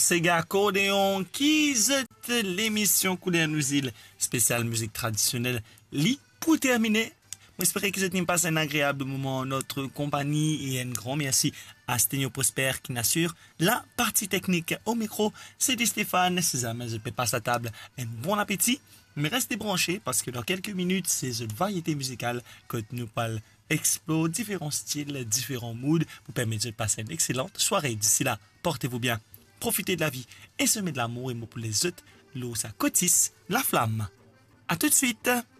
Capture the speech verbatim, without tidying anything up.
Sega Accordéon qui est l'émission Couleur nous île spéciale musique traditionnelle li pour terminer. J'espère que vous avez passé un agréable moment en notre compagnie et un grand merci à Sténio Prosper qui n'assure la partie technique au micro. C'est Stéphane, si jamais je peux passer à table, un bon appétit. Mais restez branchés parce que dans quelques minutes, c'est une variété musicale que nous parlons explore différents styles, différents moods pour permettre de passer une excellente soirée. D'ici là, portez-vous bien, profitez de la vie et semez de l'amour et moi pour les autres, l'eau ça cotisse la flamme. À tout de suite.